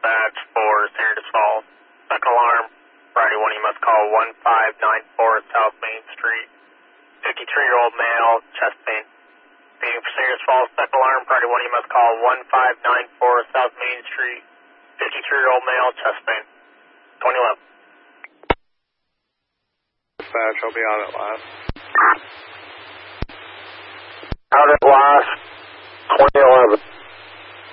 dispatch for Sanders Falls. Second alarm, Friday 1, you must call 1594 South Main Street. 53-year-old male, chest pain. Being for Sanders Falls, second alarm, Friday 1, you must call 1594 South Main Street. 53-year-old male, chest pain. 2011. Dispatch, I'll be out at last. Out at last, 2011.